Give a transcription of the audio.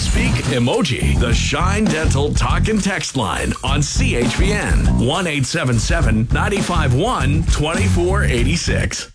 Speak emoji. The Shine Dental Talk and Text line on CHPN 1-877-951-2486.